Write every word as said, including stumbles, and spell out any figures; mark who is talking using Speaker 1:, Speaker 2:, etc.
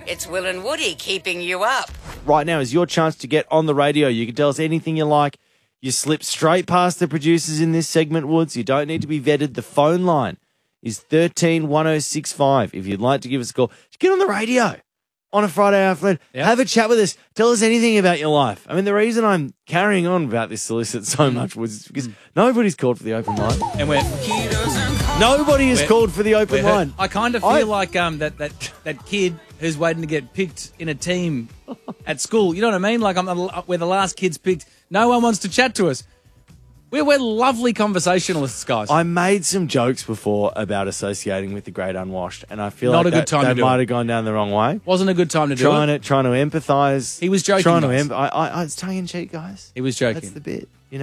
Speaker 1: It's Will and Woody keeping you up.
Speaker 2: Right now is your chance to get on the radio. You can tell us anything you like. You slip straight past the producers in this segment, Woods. You don't need to be vetted. The phone line is thirteen one oh six five. If you'd like to give us a call, just get on the radio on a Friday afternoon. Yep. Have a chat with us. Tell us anything about your life. I mean, the reason I'm carrying on about this solicit so much was because mm. nobody's called for the open line.
Speaker 3: And we're...
Speaker 2: Nobody has called for the open line.
Speaker 3: I kind of feel I, like um that, that that kid who's waiting to get picked in a team at school. You know what I mean? Like I'm we're the last kids picked. No one wants to chat to us. We're, we're lovely conversationalists, guys.
Speaker 2: I made some jokes before about associating with the great unwashed, and I feel
Speaker 3: Not
Speaker 2: like
Speaker 3: a good
Speaker 2: that,
Speaker 3: time
Speaker 2: that
Speaker 3: to do
Speaker 2: might
Speaker 3: it.
Speaker 2: have gone down the wrong way.
Speaker 3: Wasn't a good time to
Speaker 2: trying
Speaker 3: do it.
Speaker 2: To, trying to empathise.
Speaker 3: He was joking,
Speaker 2: Trying
Speaker 3: guys.
Speaker 2: to em- I, I, I, it's tongue-in-cheek, guys.
Speaker 3: He was joking.
Speaker 2: That's the bit.